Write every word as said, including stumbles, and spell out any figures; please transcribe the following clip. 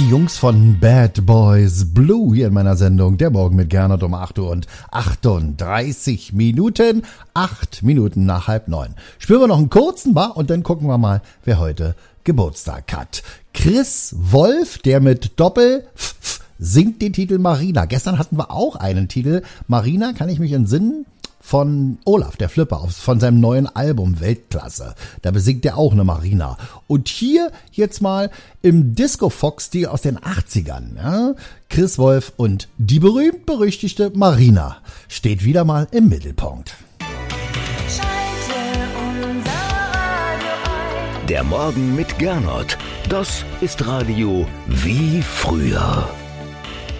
die Jungs von Bad Boys Blue hier in meiner Sendung. Der Morgen mit Gernot um acht Uhr und achtunddreißig Minuten. Acht Minuten nach halb neun. Spüren wir noch einen kurzen Bar und dann gucken wir mal, wer heute Geburtstag hat. Chris Wolf, der mit Doppel f, f, singt den Titel Marina. Gestern hatten wir auch einen Titel. Marina, kann ich mich entsinnen? Von Olaf, der Flipper, von seinem neuen Album Weltklasse. Da besingt er auch eine Marina. Und hier jetzt mal im Disco-Fox-Stil aus den achtzigern. Ja? Chris Wolf und die berühmt-berüchtigte Marina steht wieder mal im Mittelpunkt. Der Morgen mit Gernot. Das ist Radio wie früher.